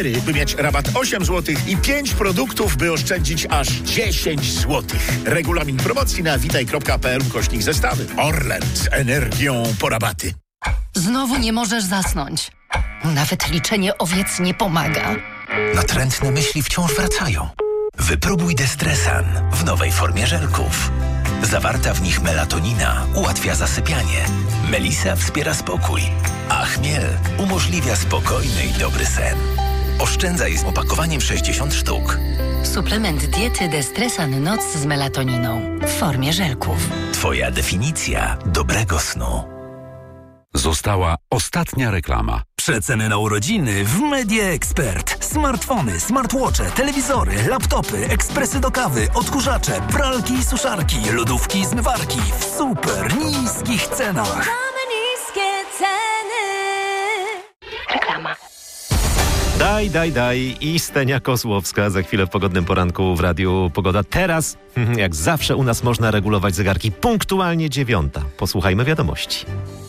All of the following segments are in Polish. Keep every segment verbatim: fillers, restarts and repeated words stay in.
by mieć rabat osiem złotych i pięć produktów, by oszczędzić aż dziesięć złotych. Regulamin promocji na witaj kropka p l ukośnik zestawy. Orlen z energią po rabaty. Znowu nie możesz zasnąć. Nawet liczenie owiec nie pomaga. Natrętne myśli wciąż wracają. Wypróbuj Destresan w nowej formie żelków. Zawarta w nich melatonina ułatwia zasypianie. Melisa wspiera spokój, a chmiel umożliwia spokojny i dobry sen. Oszczędzaj z opakowaniem sześćdziesiąt sztuk. Suplement diety Destresan Noc z melatoniną w formie żelków. Twoja definicja dobrego snu. Została ostatnia reklama. Przeceny na urodziny w Media Expert. Smartfony, smartwatche, telewizory, laptopy, ekspresy do kawy, odkurzacze, pralki i suszarki, lodówki i zmywarki w super niskich cenach. Mamy niskie ceny. Reklama. Daj, daj, daj i Stenia Kozłowska za chwilę w Pogodnym Poranku w Radiu Pogoda. Teraz, jak zawsze u nas można regulować zegarki punktualnie dziewiąta. Posłuchajmy wiadomości.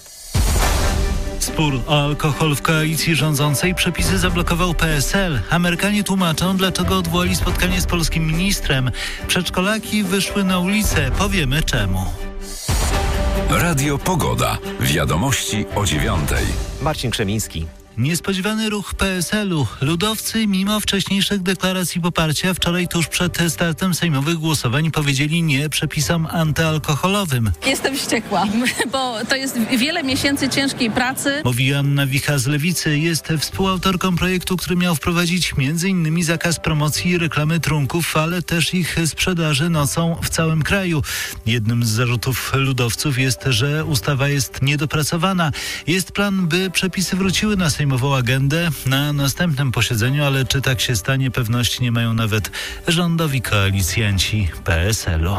Spór o alkohol w koalicji rządzącej przepisy zablokował P S L. Amerykanie tłumaczą, dlaczego odwołali spotkanie z polskim ministrem. Przedszkolaki wyszły na ulicę. Powiemy czemu. Radio Pogoda. Wiadomości o dziewiątej. Marcin Krzemiński. Niespodziewany ruch P S L-u. Ludowcy, mimo wcześniejszych deklaracji poparcia, wczoraj tuż przed startem sejmowych głosowań powiedzieli nie przepisom antyalkoholowym. Jestem wściekła, bo to jest wiele miesięcy ciężkiej pracy. Mówi Anna Wicha z Lewicy. Jest współautorką projektu, który miał wprowadzić między innymi zakaz promocji i reklamy trunków, ale też ich sprzedaży nocą w całym kraju. Jednym z zarzutów ludowców jest, że ustawa jest niedopracowana. Jest plan, by przepisy wróciły na sejmową agendę na następnym posiedzeniu, ale czy tak się stanie, pewności nie mają nawet rządowi koalicjanci P S L-u.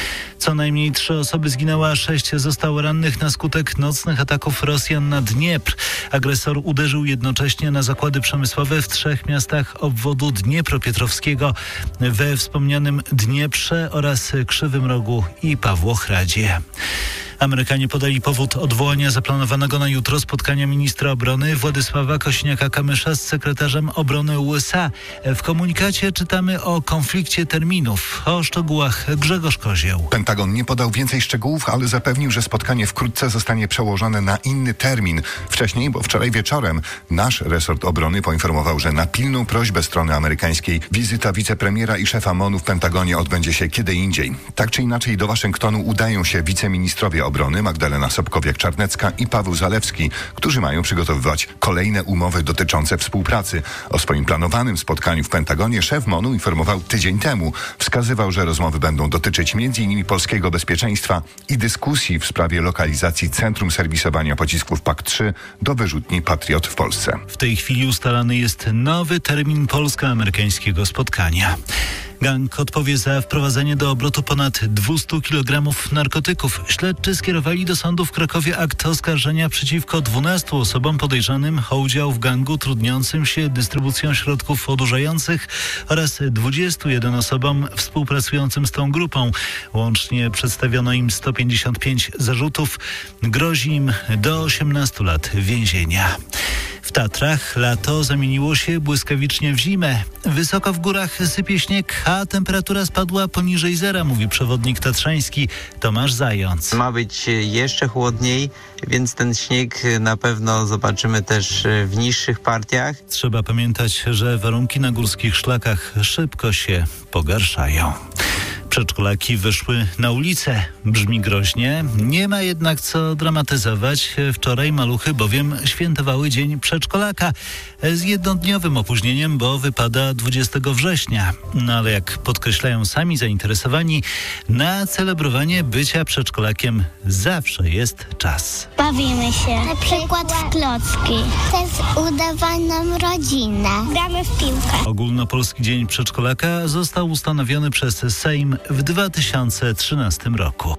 Co najmniej trzy osoby zginęły, a sześć zostało rannych na skutek nocnych ataków Rosjan na Dniepr. Agresor uderzył jednocześnie na zakłady przemysłowe w trzech miastach obwodu Dniepropietrowskiego, we wspomnianym Dnieprze oraz Krzywym Rogu i Pawłochradzie. Amerykanie podali powód odwołania zaplanowanego na jutro spotkania ministra obrony Władysława Kosiniaka-Kamysza z sekretarzem obrony U S A. W komunikacie czytamy o konflikcie terminów. O szczegółach Grzegorz Kozieł. Pentagon nie podał więcej szczegółów, ale zapewnił, że spotkanie wkrótce zostanie przełożone na inny termin. Wcześniej, bo wczoraj wieczorem, nasz resort obrony poinformował, że na pilną prośbę strony amerykańskiej wizyta wicepremiera i szefa M O N-u w Pentagonie odbędzie się kiedy indziej. Tak czy inaczej do Waszyngtonu udają się wiceministrowie obrony Magdalena Sobkowiak-Czarnecka i Paweł Zalewski, którzy mają przygotowywać kolejne umowy dotyczące współpracy. O swoim planowanym spotkaniu w Pentagonie szef M O N-u informował tydzień temu. Wskazywał, że rozmowy będą dotyczyć między innymi polskiego bezpieczeństwa i dyskusji w sprawie lokalizacji centrum serwisowania pocisków P A K trzy do wyrzutni Patriot w Polsce. W tej chwili ustalany jest nowy termin polsko-amerykańskiego spotkania. Gang odpowie za wprowadzenie do obrotu ponad dwieście kilogramów narkotyków. Śledczy skierowali do sądu w Krakowie akt oskarżenia przeciwko dwunastu osobom podejrzanym o udział w gangu trudniącym się dystrybucją środków odurzających oraz dwudziestu jeden osobom współpracującym z tą grupą. Łącznie przedstawiono im sto pięćdziesiąt pięć zarzutów. Grozi im do osiemnastu lat więzienia. W Tatrach lato zamieniło się błyskawicznie w zimę. Wysoko w górach sypie śnieg, a temperatura spadła poniżej zera, mówi przewodnik tatrzański Tomasz Zając. Ma być jeszcze chłodniej, więc ten śnieg na pewno zobaczymy też w niższych partiach. Trzeba pamiętać, że warunki na górskich szlakach szybko się pogarszają. Przedszkolaki wyszły na ulicę. Brzmi groźnie, nie ma jednak co dramatyzować. Wczoraj maluchy bowiem świętowały Dzień Przedszkolaka z jednodniowym opóźnieniem, bo wypada dwudziestego września. No ale jak podkreślają sami zainteresowani, na celebrowanie bycia przedszkolakiem zawsze jest czas. Bawimy się, na przykład w klocki. Też udawaj nam rodzinę. Gramy w piłkę. Ogólnopolski Dzień Przedszkolaka został ustanowiony przez Sejm w dwa tysiące trzynastym roku.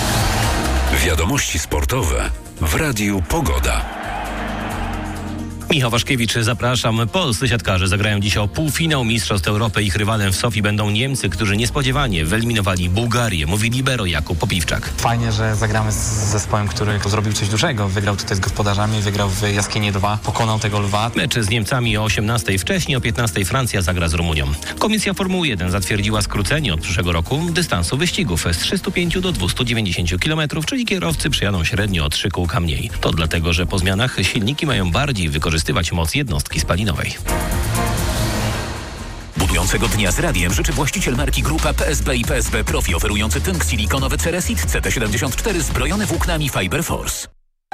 Wiadomości sportowe w Radiu Pogoda. Michał Waszkiewicz, zapraszam. Polscy siatkarze zagrają dziś o półfinał Mistrzostw Europy. Ich rywalem w Sofii będą Niemcy, którzy niespodziewanie wyeliminowali Bułgarię, mówi libero Jakub Popiwczak. Fajnie, że zagramy z zespołem, który zrobił coś dużego. Wygrał tutaj z gospodarzami, wygrał w Jaskini dwa, pokonał tego lwa. Mecze z Niemcami o osiemnastej, wcześniej o piętnastej Francja zagra z Rumunią. Komisja Formuły jeden zatwierdziła skrócenie od przyszłego roku dystansu wyścigów z trzystu pięciu do dwustu dziewięćdziesięciu kilometrów, czyli kierowcy przyjadą średnio o trzy kółka mniej. To dlatego, że po zmianach silniki mają bardziej wykorzystywać moc jednostki spalinowej. Budującego dnia z radiem życzy właściciel marki Grupa P S B i P S B Profi, oferujący tynk silikonowy Ceresit C T siedemdziesiąt cztery zbrojony włóknami Fiber Force.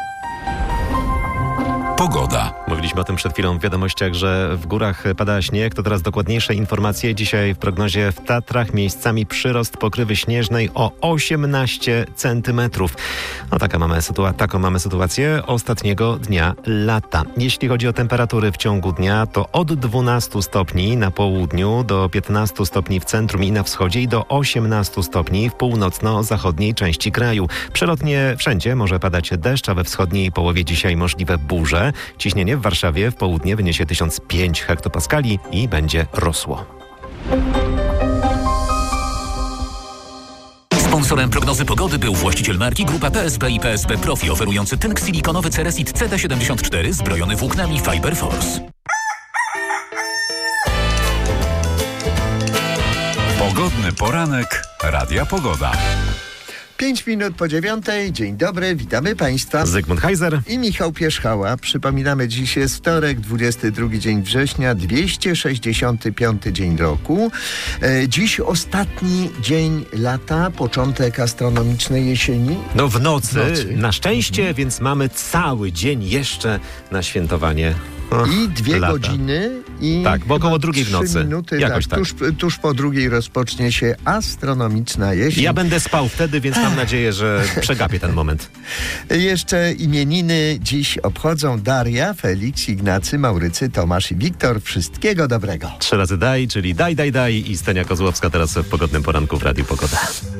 Pogoda. Mówiliśmy o tym przed chwilą w wiadomościach, że w górach pada śnieg. To teraz dokładniejsze informacje. Dzisiaj w prognozie w Tatrach miejscami przyrost pokrywy śnieżnej o osiemnaście centymetrów. No taka mamy sytua- taką mamy sytuację ostatniego dnia lata. Jeśli chodzi o temperatury w ciągu dnia, to od dwunastu stopni na południu do piętnastu stopni w centrum i na wschodzie i do osiemnastu stopni w północno-zachodniej części kraju. Przelotnie wszędzie może padać deszcz, a we wschodniej połowie dzisiaj możliwe burze. Ciśnienie w Warszawie w południe wyniesie tysiąc pięć hektopaskali i będzie rosło. Sponsorem prognozy pogody był właściciel marki Grupa P S B i P S B Profi, oferujący tynk silikonowy Ceresit C T siedemdziesiąt cztery zbrojony włóknami Fiber Force. Pogodny poranek Radia Pogoda. Pięć minut po dziewiątej. Dzień dobry, witamy Państwa. Zygmunt Heiser i Michał Pierzchała. Przypominamy, dziś jest wtorek, dwudziesty drugi dzień września, dwieście sześćdziesiąty piąty dzień roku. E, dziś ostatni dzień lata, początek astronomicznej jesieni. No w nocy, w nocy. na szczęście, mhm. więc mamy cały dzień jeszcze na świętowanie. Och, I dwie lata. godziny i tak, bo około drugiej w nocy. Minuty, Jakoś tak, tak. Tuż, tuż po drugiej rozpocznie się astronomiczna jesień. Ja będę spał wtedy, więc mam nadzieję, że przegapię ten moment. Jeszcze imieniny dziś obchodzą Daria, Felix, Ignacy, Maurycy, Tomasz i Wiktor. Wszystkiego dobrego. Trzy razy daj, czyli daj, daj, daj i Stenia Kozłowska teraz w pogodnym poranku w Radiu Pogoda.